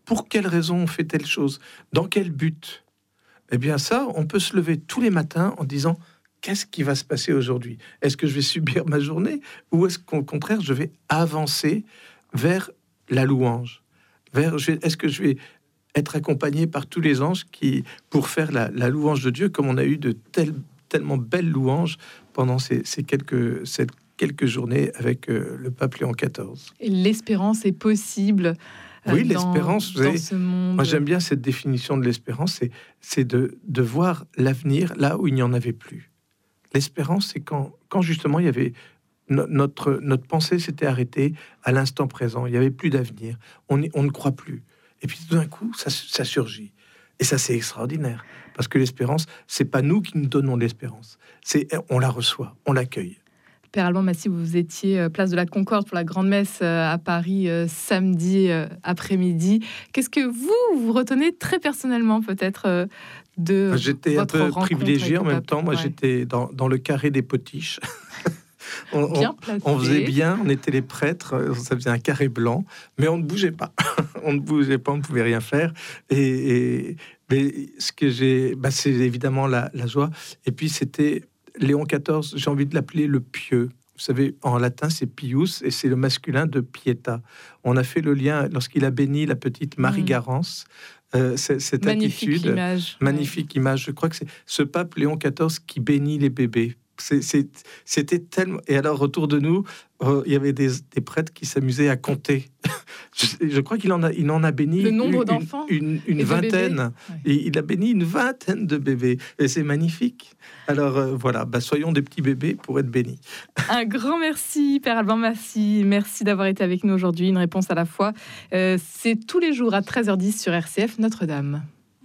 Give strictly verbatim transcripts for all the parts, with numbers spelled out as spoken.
pour quelle raison on fait telle chose, dans quel but. Eh bien ça, on peut se lever tous les matins en disant, qu'est-ce qui va se passer aujourd'hui? Est-ce que je vais subir ma journée, ou est-ce qu'au contraire, je vais avancer vers la louange, vers, je vais, est-ce que je vais être accompagné par tous les anges qui, pour faire la, la louange de Dieu, comme on a eu de telles, tellement belles louanges pendant ces, ces quelques, ces quelques journées avec euh, le pape Léon quatorze. Et l'espérance est possible. Euh, oui, dans, l'espérance. Vous dans avez, ce monde. Moi, j'aime bien cette définition de l'espérance. C'est, c'est de, de voir l'avenir là où il n'y en avait plus. L'espérance, c'est quand, quand justement il y avait no, notre notre pensée s'était arrêtée à l'instant présent. Il n'y avait plus d'avenir. On, on ne croit plus. Et puis tout d'un coup, ça, ça surgit. Et ça, c'est extraordinaire. Parce que l'espérance, c'est pas nous qui nous donnons l'espérance. C'est, on la reçoit, on l'accueille. Père Alban Massy, vous étiez place de la Concorde pour la grande messe à Paris euh, samedi euh, après-midi. Qu'est-ce que vous, vous retenez très personnellement peut-être euh, de J'étais votre un peu privilégié en même pape. temps. Moi, ouais. j'étais dans, dans le carré des potiches. On, bien on, on faisait bien, on était les prêtres, ça faisait un carré blanc, mais on ne bougeait pas. on ne bougeait pas, on ne pouvait rien faire. Et, et mais ce que j'ai, bah, c'est évidemment la, la joie. Et puis c'était Léon quatorze, j'ai envie de l'appeler le pieux. Vous savez, en latin, c'est pius et c'est le masculin de pieta. On a fait le lien lorsqu'il a béni la petite Marie mmh. Garance. Euh, c'est, cette magnifique attitude, image. magnifique ouais. image. Je crois que c'est ce pape Léon quatorze qui bénit les bébés. C'est, c'est, c'était tellement. Et alors, autour de nous, euh, il y avait des, des prêtres qui s'amusaient à compter. je, je crois qu'il en a, il en a béni le nombre une, d'enfants, une, une, une vingtaine. Ouais. Et il a béni une vingtaine de bébés. Et c'est magnifique. Alors euh, voilà, bah, soyons des petits bébés pour être bénis. Un grand merci, Père Alban Massy. Merci d'avoir été avec nous aujourd'hui. Une réponse à la fois. Euh, c'est tous les jours à treize heures dix sur R C F Notre-Dame.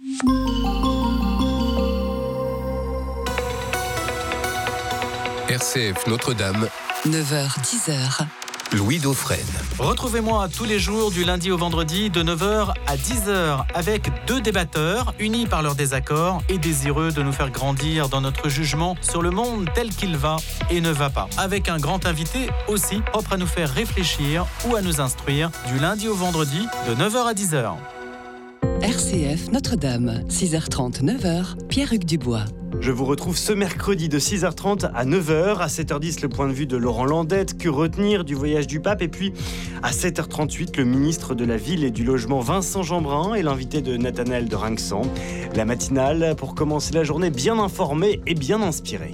R C F Notre-Dame, neuf heures dix heures. Louis Dauphren. Retrouvez-moi tous les jours du lundi au vendredi de neuf heures à dix heures avec deux débatteurs unis par leurs désaccords et désireux de nous faire grandir dans notre jugement sur le monde tel qu'il va et ne va pas. Avec un grand invité aussi propre à nous faire réfléchir ou à nous instruire du lundi au vendredi de neuf heures à dix heures. R C F Notre-Dame, six heures trente, neuf heures, Pierre-Hugues Dubois. Je vous retrouve ce mercredi de six heures trente à neuf heures. À sept heures dix, le point de vue de Laurent Landette. Que retenir du voyage du pape? Et puis, à sept heures trente-huit, le ministre de la Ville et du Logement, Vincent Jeanbrun, et l'invité de Nathanaël de Rinxan. La matinale pour commencer la journée bien informée et bien inspirée.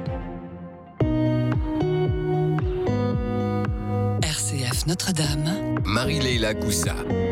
R C F Notre-Dame. Marie-Leila Coussa.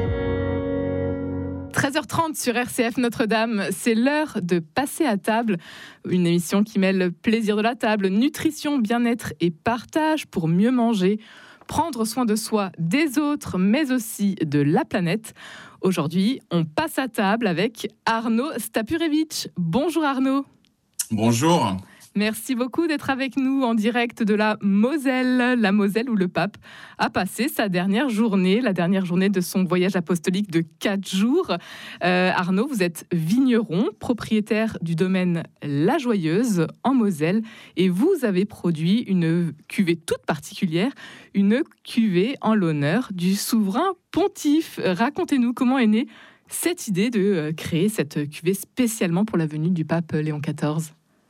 treize heures trente sur R C F Notre-Dame, c'est l'heure de passer à table. Une émission qui mêle plaisir de la table, nutrition, bien-être et partage pour mieux manger, prendre soin de soi, des autres, mais aussi de la planète. Aujourd'hui, on passe à table avec Arnaud Stapurevich. Bonjour Arnaud. Bonjour. Merci beaucoup d'être avec nous en direct de la Moselle, la Moselle où le pape a passé sa dernière journée, la dernière journée de son voyage apostolique de quatre jours. Euh, Arnaud, vous êtes vigneron, propriétaire du domaine La Joyeuse en Moselle et vous avez produit une cuvée toute particulière, une cuvée en l'honneur du souverain pontife. Racontez-nous comment est née cette idée de créer cette cuvée spécialement pour la venue du pape Léon quatorze.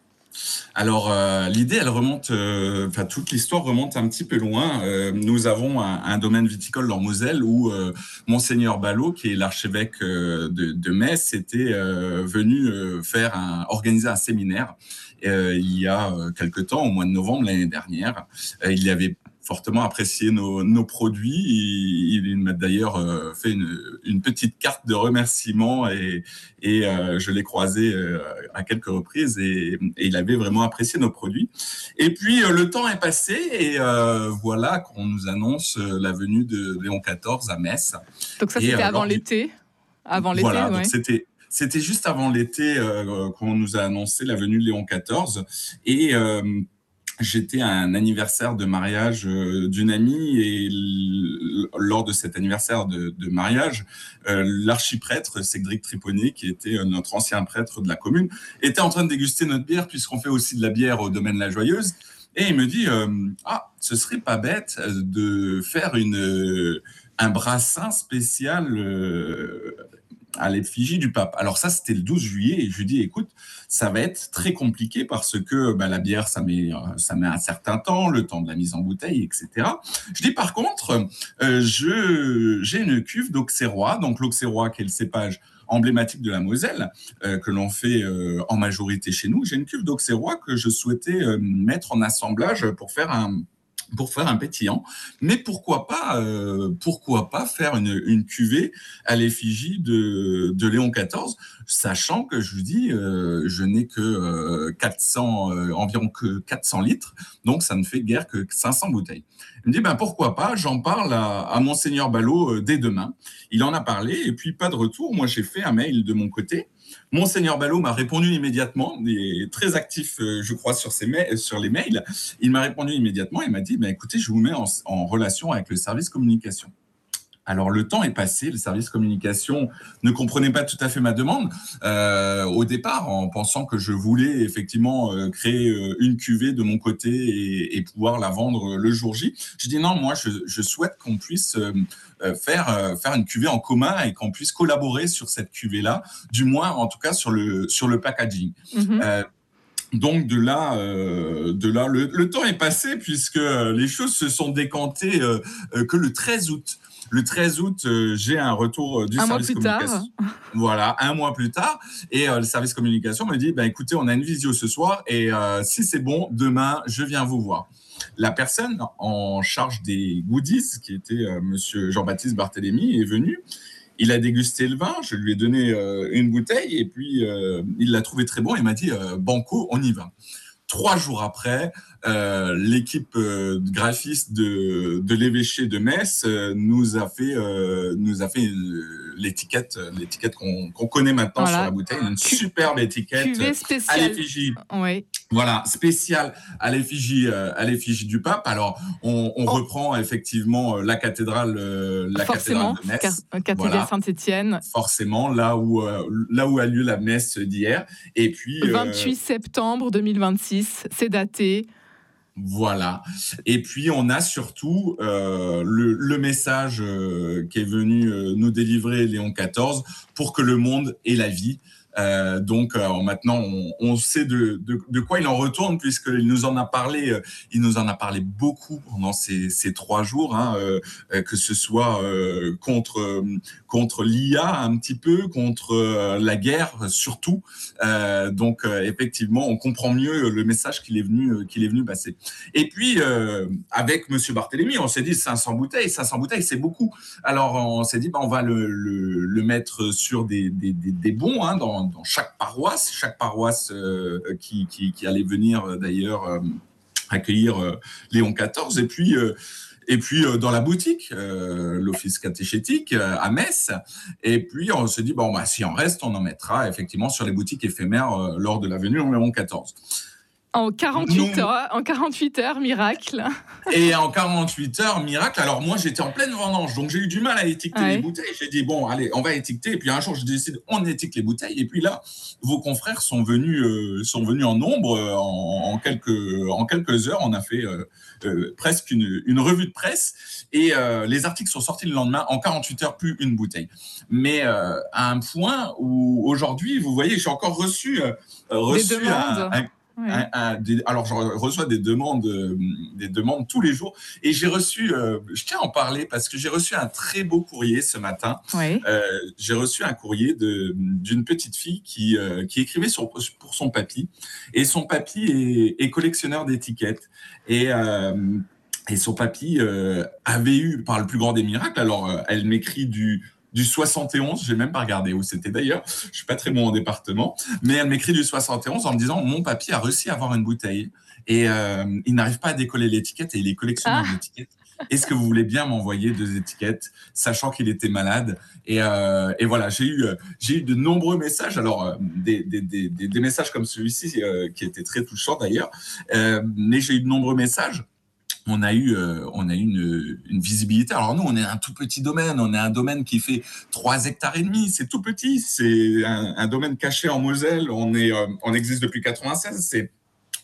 Alors, euh, l'idée, elle remonte, euh, enfin, toute l'histoire remonte un petit peu loin. Euh, nous avons un, un domaine viticole en Moselle où euh, Monseigneur Ballot, qui est l'archevêque euh, de, de Metz, était euh, venu euh, faire un, organiser un séminaire euh, il y a euh, quelque temps, au mois de novembre l'année dernière. Euh, il y avait fortement apprécié nos, nos produits. Il, il m'a d'ailleurs euh, fait une, une petite carte de remerciement et, et euh, je l'ai croisé euh, à quelques reprises et, et il avait vraiment apprécié nos produits. Et puis euh, le temps est passé et euh, voilà qu'on nous annonce euh, la venue de Léon quatorze à Metz. Donc ça, et, c'était euh, avant l'été Avant l'été, Voilà, ouais. donc c'était... C'était juste avant l'été euh, qu'on nous a annoncé la venue de Léon quatorze et euh, j'étais à un anniversaire de mariage euh, d'une amie et l- lors de cet anniversaire de, de mariage, euh, l'archiprêtre Cédric Triponnet, qui était euh, notre ancien prêtre de la commune, était en train de déguster notre bière puisqu'on fait aussi de la bière au domaine La Joyeuse. Et il me dit euh, « Ah, ce serait pas bête de faire une, euh, un brassin spécial euh, à l'effigie du pape. Alors ça, c'était le douze juillet, et je lui dis, écoute, ça va être très compliqué parce que bah, la bière, ça met, ça met un certain temps, le temps de la mise en bouteille, et cetera. Je dis, par contre, euh, je, j'ai une cuve d'Auxerrois, donc l'Auxerrois qui est le cépage emblématique de la Moselle, euh, que l'on fait euh, en majorité chez nous. J'ai une cuve d'Auxerrois que je souhaitais euh, mettre en assemblage pour faire un pour faire un pétillant, mais pourquoi pas, euh, pourquoi pas faire une, une cuvée à l'effigie de, de Léon quatorze, sachant que je vous dis, euh, je n'ai que euh, quatre cents, euh, environ que quatre cents litres, donc ça ne fait guère que cinq cents bouteilles. Il me dit, ben pourquoi pas, j'en parle à, à Monseigneur Ballot euh, dès demain. Il en a parlé, et puis pas de retour. Moi, j'ai fait un mail de mon côté. Monseigneur Ballot m'a répondu immédiatement, il est très actif, euh, je crois, sur, ses ma- sur les mails. Il m'a répondu immédiatement, il m'a dit, ben, écoutez, je vous mets en, en relation avec le service communication. Alors, le temps est passé, le service communication ne comprenait pas tout à fait ma demande euh, au départ, en pensant que je voulais effectivement euh, créer euh, une cuvée de mon côté et, et pouvoir la vendre le jour J. Je dis non, moi, je, je souhaite qu'on puisse euh, faire, euh, faire une cuvée en commun et qu'on puisse collaborer sur cette cuvée-là, du moins, en tout cas, sur le, sur le packaging. Mm-hmm. Euh, Donc de là, euh, de là, le, le temps est passé puisque les choses se sont décantées euh, euh, que le treize août. Le treize août, euh, j'ai un retour du un service communication. Tard. Voilà, un mois plus tard, et euh, le service communication me dit, bah, écoutez, on a une visio ce soir, et euh, si c'est bon, demain, je viens vous voir. La personne en charge des goodies, qui était euh, Monsieur Jean-Baptiste Barthélemy, est venu. Il a dégusté le vin, je lui ai donné euh, une bouteille, et puis euh, il l'a trouvé très bon. Il m'a dit, euh, banco, on y va. Trois jours après, euh, l'équipe euh, graphiste de, de l'évêché de Metz euh, nous a fait, euh, nous a fait euh, l'étiquette, l'étiquette qu'on, qu'on connaît maintenant voilà. Sur la bouteille, une Cu- superbe étiquette à l'effigie. Oui. Voilà, spéciale à l'effigie, euh, à l'effigie du pape. Alors, on, on oh. reprend effectivement la cathédrale, euh, la Forcément, cathédrale de Metz. Car- cathédrale voilà. Saint-Étienne. Forcément, là où, euh, là où a lieu la messe d'hier. Et puis euh, vingt-huit septembre deux mille vingt-six, c'est daté. Voilà. Et puis, on a surtout euh, le, le message euh, qui est venu euh, nous délivrer Léon quatorze pour que le monde ait la vie. Euh, donc euh, maintenant, on, on sait de, de, de quoi il en retourne puisqu'il nous en a parlé. Euh, il nous en a parlé beaucoup pendant ces, ces trois jours, hein, euh, que ce soit euh, contre euh, contre l'I A un petit peu, contre euh, la guerre surtout. Euh, donc euh, effectivement, on comprend mieux le message qu'il est venu euh, qu'il est venu passer. Et puis euh, avec Monsieur Barthélemy, on s'est dit cinq cents bouteilles, cinq cents bouteilles, c'est beaucoup. Alors on s'est dit, bah, on va le, le, le mettre sur des des, des, des bons, hein, dans dans chaque paroisse, chaque paroisse euh, qui, qui, qui allait venir euh, d'ailleurs euh, accueillir euh, Léon quatorze, et puis, euh, et puis euh, dans la boutique, euh, l'office catéchétique euh, à Metz, et puis on se dit, bon, bah, si on reste, on en mettra effectivement sur les boutiques éphémères euh, lors de la venue en Léon quatorze. En quarante-huit, Nous... heures, en quarante-huit heures, miracle. Et en quarante-huit heures, miracle. Alors moi, j'étais en pleine vendange, donc j'ai eu du mal à étiqueter ouais. les bouteilles. J'ai dit, bon, allez, on va étiqueter. Et puis un jour, je décide, on étiquette les bouteilles. Et puis là, vos confrères sont venus, euh, sont venus en nombre. Euh, en, en, quelques, en quelques heures, on a fait euh, euh, presque une, une revue de presse. Et euh, les articles sont sortis le lendemain. En quarante-huit heures, plus une bouteille. Mais euh, à un point où aujourd'hui, vous voyez, j'ai encore reçu, euh, reçu des demandes. un... un Oui. Un, un, des, alors, je reçois des demandes, euh, des demandes tous les jours. Et j'ai reçu, euh, je tiens à en parler parce que j'ai reçu un très beau courrier ce matin. Oui. Euh, j'ai reçu un courrier de, d'une petite fille qui, euh, qui écrivait sur, pour son papy. Et son papy est, est collectionneur d'étiquettes. Et, euh, et son papy euh, avait eu, par le plus grand des miracles, alors euh, elle m'écrit du... du soixante et onze, je n'ai même pas regardé où c'était d'ailleurs, je ne suis pas très bon en département, mais elle m'écrit du soixante et onze en me disant « Mon papy a réussi à avoir une bouteille et euh, il n'arrive pas à décoller l'étiquette et il est collectionneur ah. d'étiquettes. Est-ce que vous voulez bien m'envoyer deux étiquettes, sachant qu'il était malade ?» Et, euh, et voilà, j'ai eu, j'ai eu de nombreux messages, alors des, des, des, des messages comme celui-ci, euh, qui étaient très touchants d'ailleurs, euh, mais j'ai eu de nombreux messages. On a eu, euh, on a eu une, une visibilité. Alors nous, on est un tout petit domaine. On est un domaine qui fait trois hectares et demi. C'est tout petit. C'est un, un domaine caché en Moselle. On est, euh, on existe depuis quatre-vingt-seize. C'est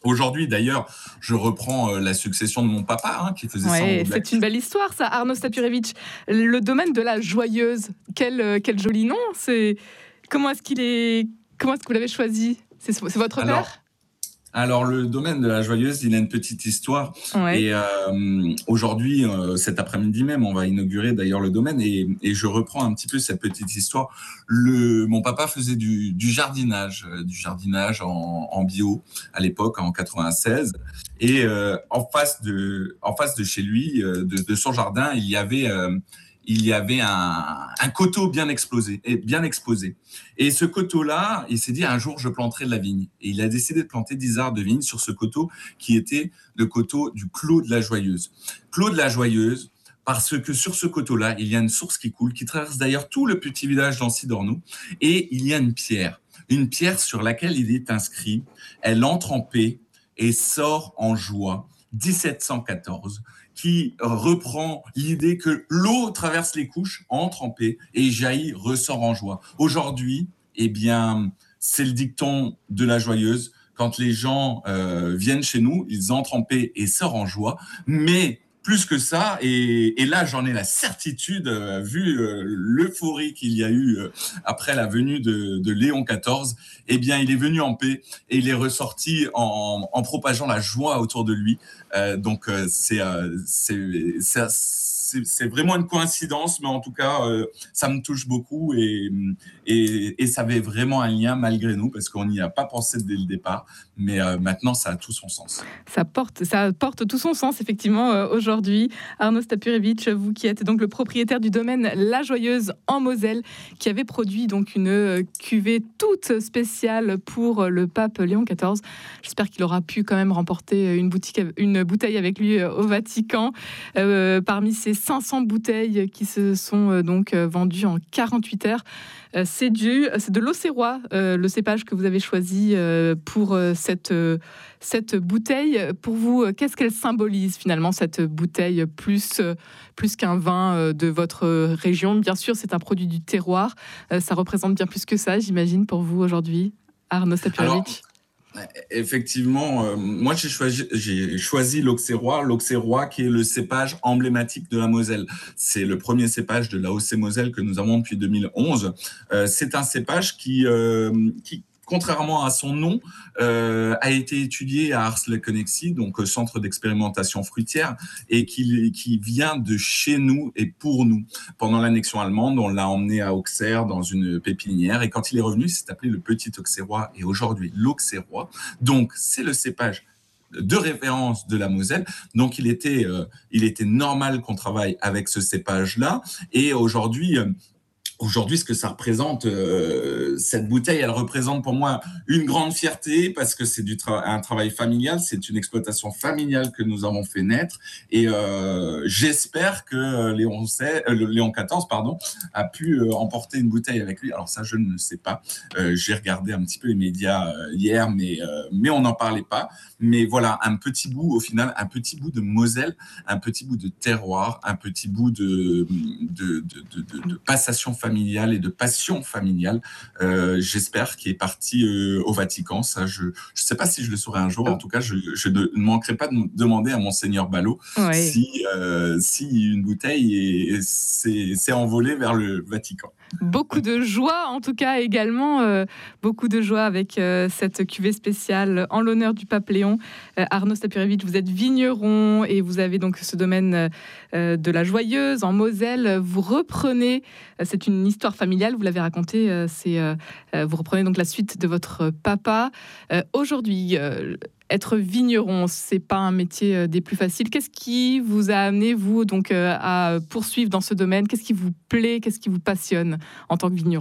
Aujourd'hui, d'ailleurs, je reprends la succession de mon papa, hein, qui faisait ouais, ça. C'est une belle histoire, ça, Arnaud Stapurevich. Le domaine de la Joyeuse, quel, quel joli nom. C'est... Comment est-ce qu'il est... Comment est-ce que vous l'avez choisi ? c'est, c'est votre père ? Alors, alors, le domaine de la Joyeuse, il a une petite histoire. Ouais. Et euh, aujourd'hui, euh, cet après-midi même, on va inaugurer d'ailleurs le domaine. Et, et je reprends un petit peu cette petite histoire. Le, mon papa faisait du, du jardinage, euh, du jardinage en, en bio à l'époque, en quatre-vingt-seize. Et euh, en face de, en face de chez lui, euh, de, de son jardin, il y avait euh, il y avait un, un coteau bien explosé, et bien exposé. Et ce coteau-là, il s'est dit, un jour, je planterai de la vigne. Et il a décidé de planter dix arbres de vigne sur ce coteau qui était le coteau du Clos de la Joyeuse. Clos de la Joyeuse, parce que sur ce coteau-là, il y a une source qui coule, qui traverse d'ailleurs tout le petit village d'Ancy-d'Ornou, et il y a une pierre, une pierre sur laquelle il est inscrit, elle entre en paix et sort en joie, dix-sept cent quatorze, qui reprend l'idée que l'eau traverse les couches, entre en paix et jaillit, ressort en joie. Aujourd'hui, eh bien, c'est le dicton de la Joyeuse. Quand les gens euh, viennent chez nous, ils entrent en paix et sortent en joie. Mais plus que ça, et, et là j'en ai la certitude, euh, vu euh, l'euphorie qu'il y a eu euh, après la venue de, de Léon quatorze, eh bien il est venu en paix et il est ressorti en, en propageant la joie autour de lui. Euh, donc euh, c'est, euh, c'est, c'est, c'est, c'est vraiment une coïncidence, mais en tout cas euh, ça me touche beaucoup et, et, et ça avait vraiment un lien malgré nous parce qu'on n'y a pas pensé dès le départ, mais euh, maintenant ça a tout son sens. Ça porte, ça porte tout son sens effectivement euh, aujourd'hui. Aujourd'hui, Arnaud Stapurevich, vous qui êtes donc le propriétaire du domaine La Joyeuse en Moselle, qui avait produit donc une cuvée toute spéciale pour le pape Léon quatorze. J'espère qu'il aura pu quand même remporter une, boutique, une bouteille avec lui au Vatican. Euh, parmi ces cinq cents bouteilles qui se sont donc vendues en quarante-huit heures, c'est du, c'est de l'Auxerrois, euh, le cépage que vous avez choisi euh, pour cette, euh, cette bouteille. Pour vous, qu'est-ce qu'elle symbolise finalement, cette bouteille, plus, plus qu'un vin de votre région ? Bien sûr, c'est un produit du terroir. Euh, ça représente bien plus que ça, j'imagine, pour vous aujourd'hui, Arnaud Stapurevich. Effectivement, euh, moi j'ai choisi, j'ai choisi l'Auxerrois, l'Auxerrois qui est le cépage emblématique de la Moselle. C'est le premier cépage de l'A O C Moselle que nous avons depuis deux mille onze. Euh, c'est un cépage qui, euh, qui contrairement à son nom, euh, a été étudié à Ars-le-Conexy, donc euh, centre d'expérimentation fruitière, et qui, qui vient de chez nous et pour nous. Pendant l'annexion allemande, on l'a emmené à Auxerre dans une pépinière, et quand il est revenu, il s'est appelé le Petit Auxerrois, et aujourd'hui l'Auxerrois. Donc, c'est le cépage de référence de la Moselle. Donc, il était, euh, il était normal qu'on travaille avec ce cépage-là, et aujourd'hui... Euh, Aujourd'hui, ce que ça représente, euh, cette bouteille, elle représente pour moi une grande fierté parce que c'est du tra- un travail familial, c'est une exploitation familiale que nous avons fait naître. Et euh, j'espère que Léon, seize, euh, Léon quatorze pardon, a pu euh, emporter une bouteille avec lui. Alors ça, je ne sais pas. Euh, j'ai regardé un petit peu les médias euh, hier, mais, euh, mais on n'en parlait pas. Mais voilà, un petit bout, au final, un petit bout de Moselle, un petit bout de terroir, un petit bout de, de, de, de, de, de passation familiale. familiale et de passion familiale, euh, j'espère, qui est parti euh, au Vatican. Ça, je ne sais pas si je le saurai un jour. En tout cas, je, je ne manquerai pas de demander à Monseigneur Ballot ouais. si, euh, si une bouteille est, s'est, s'est envolée vers le Vatican. Beaucoup de joie, en tout cas également, euh, beaucoup de joie avec euh, cette cuvée spéciale en l'honneur du pape Léon. Euh, Arnaud Stapurevich, vous êtes vigneron et vous avez donc ce domaine euh, de la Joyeuse en Moselle. Vous reprenez, euh, c'est une histoire familiale, vous l'avez raconté, euh, c'est, euh, vous reprenez donc la suite de votre papa. Euh, aujourd'hui, euh, être vigneron, c'est pas un métier des plus faciles. Qu'est-ce qui vous a amené, vous, donc, à poursuivre dans ce domaine ? Qu'est-ce qui vous plaît ? Qu'est-ce qui vous passionne en tant que vigneron ?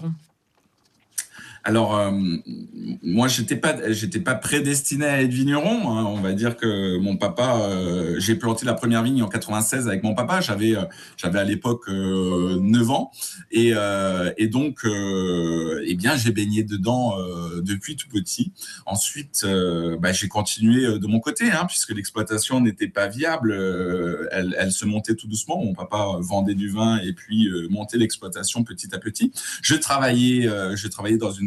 Alors, euh, moi, j'étais pas, j'étais pas prédestiné à être vigneron. Hein. On va dire que mon papa, euh, j'ai planté la première vigne en quatre-vingt-seize avec mon papa. J'avais, euh, j'avais à l'époque euh, neuf ans, et, euh, et donc, euh, eh bien, j'ai baigné dedans euh, depuis tout petit. Ensuite, euh, bah, j'ai continué de mon côté, hein, puisque l'exploitation n'était pas viable. Euh, elle, elle se montait tout doucement. Mon papa vendait du vin et puis euh, montait l'exploitation petit à petit. Je travaillais, euh, je travaillais dans une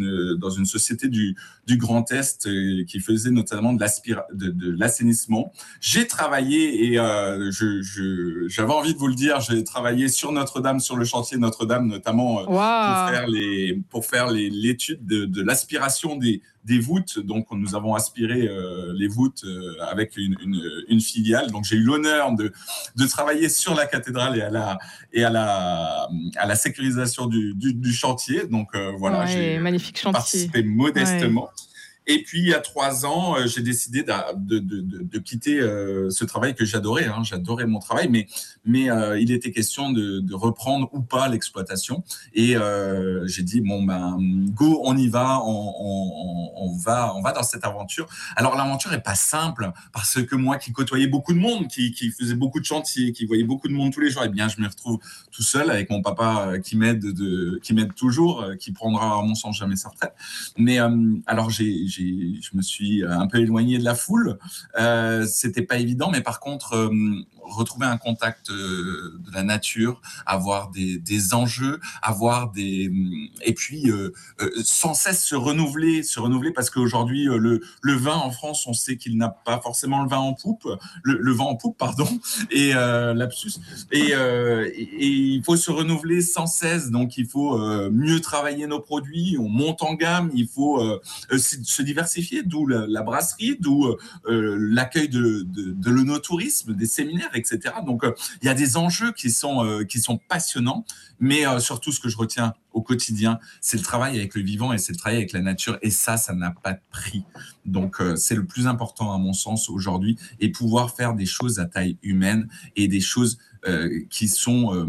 une dans une société du du Grand Est euh, qui faisait notamment de, l'aspira- de, de l'assainissement. J'ai travaillé et euh, je, je, j'avais envie de vous le dire, j'ai travaillé sur Notre-Dame, sur le chantier Notre-Dame, notamment euh, Wow. pour faire, les, pour faire les, l'étude de, de l'aspiration des, des voûtes. Donc, nous avons aspiré euh, les voûtes euh, avec une, une, une filiale. Donc, j'ai eu l'honneur de, de travailler sur la cathédrale et à la, et à la, à la sécurisation du, du, du chantier. Donc, euh, voilà, Ouais, j'ai magnifique chantier. participé modestement. Ouais. Et puis, il y a trois ans, euh, j'ai décidé de, de, de, de quitter euh, ce travail que j'adorais. Hein, j'adorais mon travail, mais, mais euh, il était question de, de reprendre ou pas l'exploitation. Et euh, j'ai dit, bon, ben, go, on y va, on, on, on, va, on va dans cette aventure. Alors, l'aventure n'est pas simple, parce que moi qui côtoyais beaucoup de monde, qui, qui faisait beaucoup de chantiers, qui voyait beaucoup de monde tous les jours, eh bien, je me retrouve tout seul avec mon papa qui m'aide, de, qui m'aide toujours, qui prendra, à mon sens, jamais sa retraite. Mais euh, alors, j'ai J'ai, je me suis un peu éloigné de la foule. Euh, c'était pas évident, mais par contre, euh, retrouver un contact euh, de la nature, avoir des, des enjeux, avoir des et puis euh, euh, sans cesse se renouveler, se renouveler parce qu'aujourd'hui euh, le le vin en France, on sait qu'il n'a pas forcément le vin en poupe, le, le vent en poupe, pardon, et euh, lapsus. Et, euh, et, et il faut se renouveler sans cesse. Donc il faut euh, mieux travailler nos produits. On monte en gamme. Il faut euh, se diversifier, d'où la, la brasserie, d'où euh, l'accueil de, de, de l'onotourisme, des séminaires, et cetera. Donc, euh, il y a des enjeux qui sont, euh, qui sont passionnants, mais euh, surtout, ce que je retiens au quotidien, c'est le travail avec le vivant et c'est le travail avec la nature. Et ça, ça n'a pas de prix. Donc, euh, c'est le plus important, à mon sens, aujourd'hui, et pouvoir faire des choses à taille humaine et des choses euh, qui sont... Euh,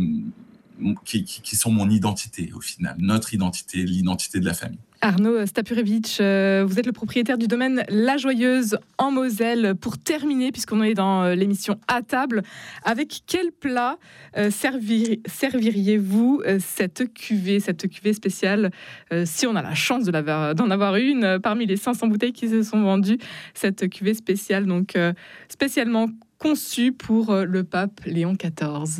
Qui, qui, qui sont mon identité au final, notre identité, l'identité de la famille. Arnaud Stapurevich, euh, vous êtes le propriétaire du domaine La Joyeuse en Moselle. Pour terminer, puisqu'on est dans l'émission À table, avec quel plat euh, servir, serviriez-vous euh, cette cuvée, cette cuvée spéciale, euh, si on a la chance de l'avoir, d'en avoir une euh, parmi les cinq cents bouteilles qui se sont vendues, cette cuvée spéciale, donc euh, spécialement conçue pour euh, le pape Léon quatorze.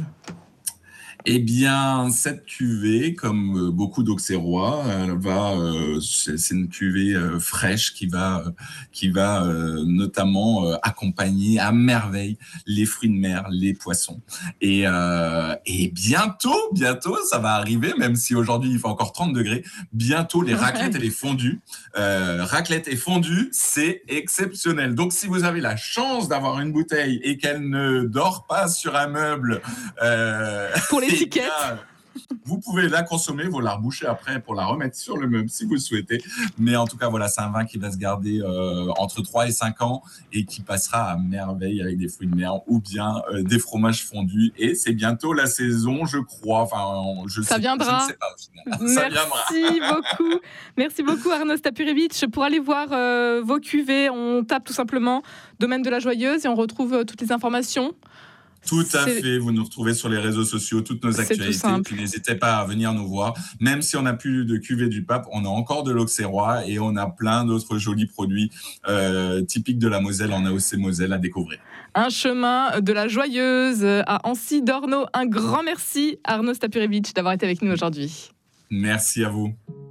Eh bien, cette cuvée, comme beaucoup d'auxerrois, elle va, euh, c'est une cuvée euh, fraîche qui va, euh, qui va euh, notamment euh, accompagner à merveille les fruits de mer, les poissons. Et, euh, et bientôt, bientôt, ça va arriver, même si aujourd'hui il fait encore trente degrés, bientôt les raclettes et les fondues. Euh, raclette et fondue, c'est exceptionnel. Donc, si vous avez la chance d'avoir une bouteille et qu'elle ne dort pas sur un meuble... Euh, pour les étiquette. Vous pouvez la consommer, vous la reboucher après pour la remettre sur le meuble si vous le souhaitez. Mais en tout cas, voilà, c'est un vin qui va se garder euh, entre trois et cinq ans et qui passera à merveille avec des fruits de mer ou bien euh, des fromages fondus. Et c'est bientôt la saison, je crois. Enfin, je Ça sais, viendra. Je ne sais pas au final. Merci Ça viendra. beaucoup. Merci beaucoup Arnaud Stapurevich. Pour aller voir euh, vos cuvées, on tape tout simplement Domaine de la Joyeuse et on retrouve euh, toutes les informations. Tout à c'est... fait, vous nous retrouvez sur les réseaux sociaux, toutes nos actualités, puis n'hésitez pas à venir nous voir. Même si on n'a plus de cuvée du pape, on a encore de l'auxerrois et on a plein d'autres jolis produits euh, typiques de la Moselle, en A O C Moselle à découvrir. Un chemin de la Joyeuse à Ancy-d'Ornaud. Un grand merci Arnaud Stapurevich d'avoir été avec nous aujourd'hui. Merci à vous.